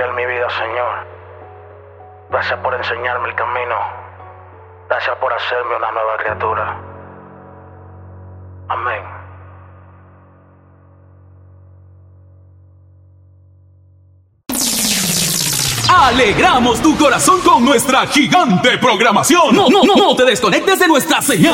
cambiar mi vida, Señor. Gracias por enseñarme el camino. Gracias por hacerme una nueva criatura. Amén. Alegramos tu corazón con nuestra gigante programación. No te desconectes de nuestra señal.